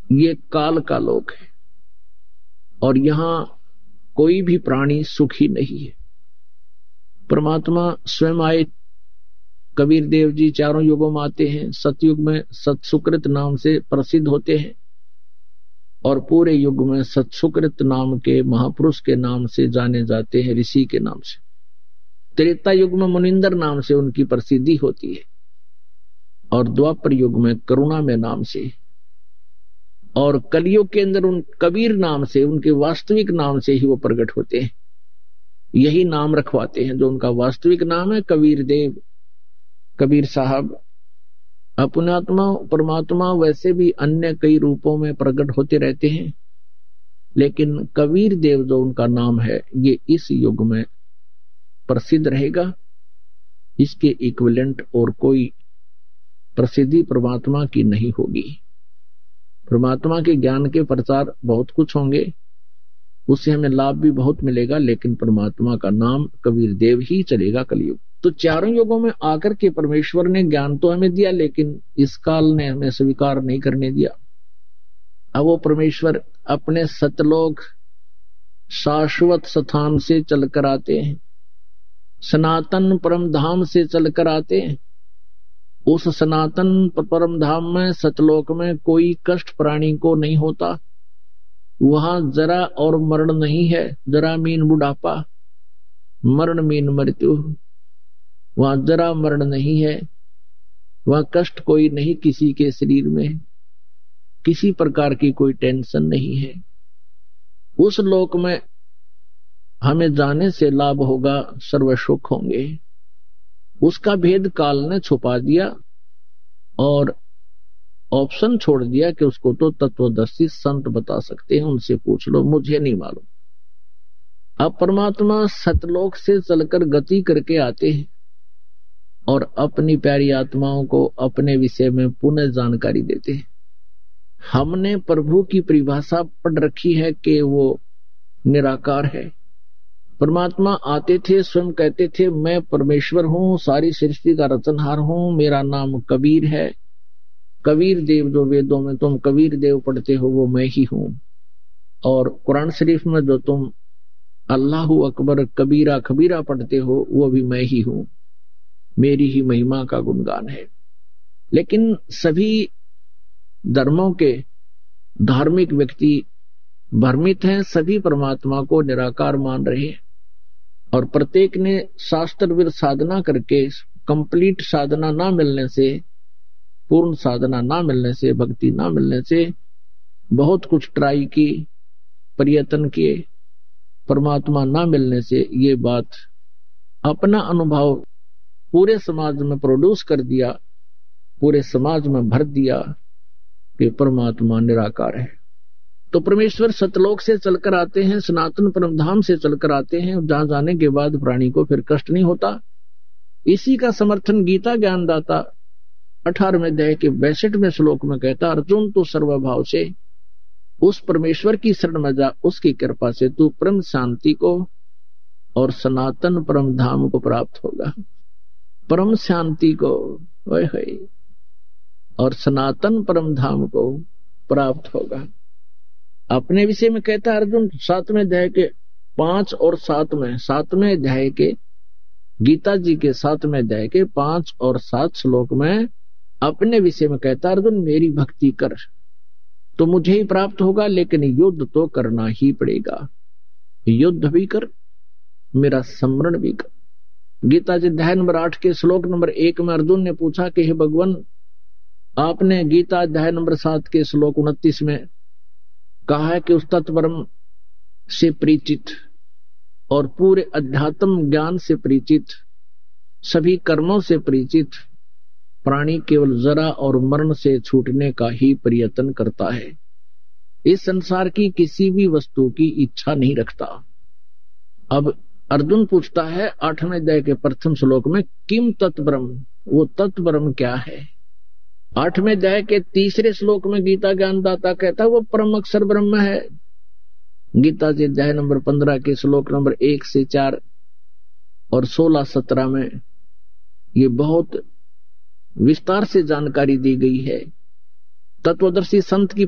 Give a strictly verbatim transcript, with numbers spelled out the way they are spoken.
ये काल का लोक है और यहां कोई भी प्राणी सुखी नहीं है। परमात्मा स्वयं आए, कबीर देव जी चारों युगों में आते हैं, सतयुग में सत्सुकृत नाम से प्रसिद्ध होते हैं और पूरे युग में सत्सुकृत नाम के महापुरुष के नाम से जाने जाते हैं, ऋषि के नाम से। त्रेता युग में मुनिंदर नाम से उनकी प्रसिद्धि होती है और द्वापर युग में करुणा में नाम से, और कलयुग के अंदर उन कबीर नाम से, उनके वास्तविक नाम से ही वो प्रकट होते हैं। यही नाम रखवाते हैं जो उनका वास्तविक नाम है, कबीर देव, कबीर साहब। अपनात्मा परमात्मा वैसे भी अन्य कई रूपों में प्रकट होते रहते हैं, लेकिन कबीर देव जो उनका नाम है ये इस युग में प्रसिद्ध रहेगा। इसके इक्विवेलेंट और कोई प्रसिद्धि परमात्मा की नहीं होगी। परमात्मा के ज्ञान के प्रचार बहुत कुछ होंगे, उससे हमें लाभ भी बहुत मिलेगा, लेकिन परमात्मा का नाम कबीर देव ही चलेगा कलयुग। तो चारों युगों में आकर के परमेश्वर ने ज्ञान तो हमें दिया, लेकिन इस काल ने हमें स्वीकार नहीं करने दिया। अब वो परमेश्वर अपने सतलोक शाश्वत स्थान से चलकर आते हैं, सनातन परम धाम से चलकर आते हैं। उस सनातन परम धाम में, सतलोक में कोई कष्ट प्राणी को नहीं होता। वहां जरा और मरण नहीं है, जरा मीन बुढ़ापा, मरण मीन मृत्यु। वहां जरा मरण नहीं है, वहां कष्ट कोई नहीं किसी के शरीर में, किसी प्रकार की कोई टेंशन नहीं है। उस लोक में हमें जाने से लाभ होगा, सर्व सुख होंगे। उसका भेद काल ने छुपा दिया और ऑप्शन छोड़ दिया कि उसको तो तत्वदर्शी संत बता सकते हैं, उनसे पूछ लो, मुझे नहीं मालूम। अब परमात्मा सतलोक से चलकर गति करके आते हैं और अपनी प्यारी आत्माओं को अपने विषय में पुनः जानकारी देते हैं। हमने प्रभु की परिभाषा पढ़ रखी है कि वो निराकार है। परमात्मा आते थे, स्वयं कहते थे मैं परमेश्वर हूं, सारी सृष्टि का रचनहार हूं, मेरा नाम कबीर है। कबीर देव जो वेदों में तुम कबीर देव पढ़ते हो वो मैं ही हूं, और कुरान शरीफ में जो तुम अल्लाहु अकबर कबीरा खबीरा पढ़ते हो वो भी मैं ही हूं। मेरी ही महिमा का गुणगान है। लेकिन सभी धर्मों के धार्मिक व्यक्ति भ्रमित हैं, सभी परमात्मा को निराकार मान रहे हैं और प्रत्येक ने शास्त्रविद साधना करके, कंप्लीट साधना ना मिलने से, पूर्ण साधना ना मिलने से, भक्ति ना मिलने से बहुत कुछ ट्राई की, प्रयत्न किए, परमात्मा ना मिलने से ये बात अपना अनुभव पूरे समाज में प्रोड्यूस कर दिया, पूरे समाज में भर दिया कि परमात्मा निराकार है। तो परमेश्वर सतलोक से चलकर आते हैं, सनातन परम धाम से चलकर आते हैं, जहां जाने के बाद प्राणी को फिर कष्ट नहीं होता। इसी का समर्थन गीता ज्ञानदाता अठारहवें अध्याय के बैसठवें श्लोक में कहता, अर्जुन तू सर्वभाव से उस परमेश्वर की शरण में जा, उसकी कृपा से तू परम शांति को और सनातन परम धाम को प्राप्त होगा। परम शांति को ओए होए और सनातन परम धाम को प्राप्त होगा। अपने विषय में कहता अर्जुन सातवें अध्याय के पांच और सातवें सातवें अध्याय के गीता जी के सातवें अध्याय के पांच और सात श्लोक में अपने विषय में कहता अर्जुन मेरी भक्ति कर तो मुझे ही प्राप्त होगा, लेकिन युद्ध तो करना ही पड़ेगा। युद्ध भी कर, मेरा स्मरण भी कर। गीता जी अध्याय नंबर आठ के श्लोक नंबर एक में अर्जुन ने पूछा कि हे भगवान, आपने गीता अध्याय नंबर सात के श्लोक उनतीस में कहा है कि उस तत्परम से परिचित और पूरे अध्यात्म ज्ञान से परिचित, सभी कर्मों से परिचित प्राणी केवल जरा और मरण से छूटने का ही प्रयत्न करता है। इस संसार की किसी भी वस्तु की इच्छा नहीं रखता। अब अर्जुन पूछता है आठवें अध्याय के प्रथम श्लोक में, किम तत्ब्रह्म, वो तत्ब्रह्म क्या है? आठवें अध्याय के तीसरे श्लोक में गीता ज्ञानदाता कहता है वो परम अक्षर ब्रह्म है। गीता जी अध्याय नंबर पंद्रह के श्लोक नंबर एक से चार और सोलह सत्रह में ये बहुत विस्तार से जानकारी दी गई है। तत्वदर्शी संत की